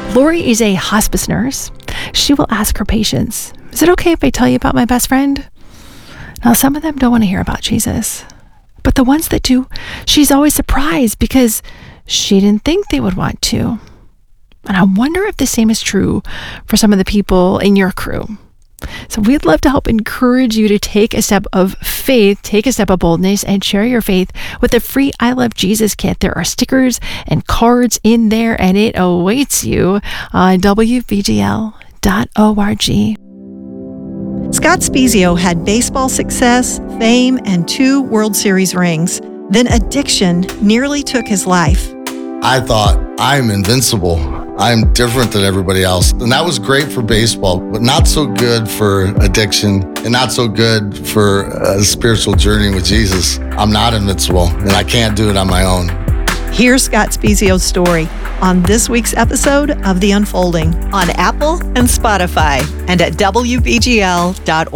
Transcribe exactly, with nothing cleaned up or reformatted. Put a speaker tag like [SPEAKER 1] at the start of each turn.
[SPEAKER 1] Lori is a hospice nurse. She will ask her patients, is it okay if I tell you about my best friend? Now, some of them don't want to hear about Jesus, but the ones that do, she's always surprised because she didn't think they would want to. And I wonder if the same is true for some of the people in your crew. So we'd love to help encourage you to take a step of faith, take a step of boldness, and share your faith with the free I Love Jesus kit. There are stickers and cards in there, and it awaits you on W B G L dot org.
[SPEAKER 2] Scott Spiezio had baseball success, fame, and two World Series rings. Then addiction nearly took his life.
[SPEAKER 3] I thought, I'm invincible. I'm different than everybody else. And that was great for baseball, but not so good for addiction and not so good for a spiritual journey with Jesus. I'm not invincible, and I can't do it on my own.
[SPEAKER 2] Here's Scott Spiezio's story on this week's episode of The Unfolding on Apple and Spotify and at W B G L dot org.